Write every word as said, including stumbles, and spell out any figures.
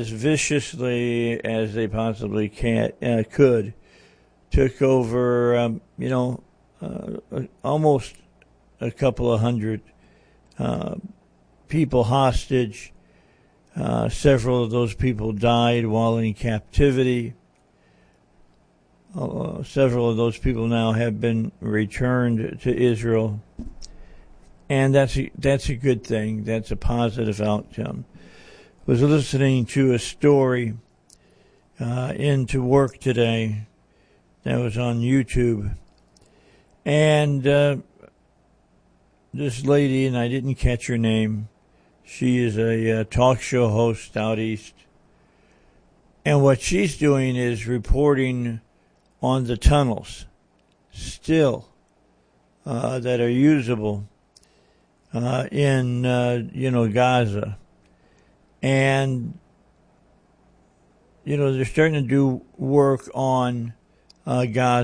as viciously as they possibly can uh, could. Took over, um, you know, uh, almost a couple of hundred uh, people hostage. Uh, several of those people died while in captivity. Uh, several of those people now have been returned to Israel. And that's a, that's a good thing. That's a positive outcome. I was listening to a story uh, into work today that was on YouTube. And uh, this lady, and I didn't catch her name, she is a uh, talk show host out east. And what she's doing is reporting on the tunnels still uh, that are usable uh, in, uh, you know, Gaza. And, you know, they're starting to do work on uh, Gaza.